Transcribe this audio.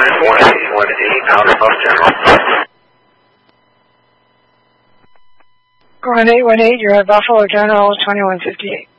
Powder Puff General. Going 818, you're at Buffalo General 2158.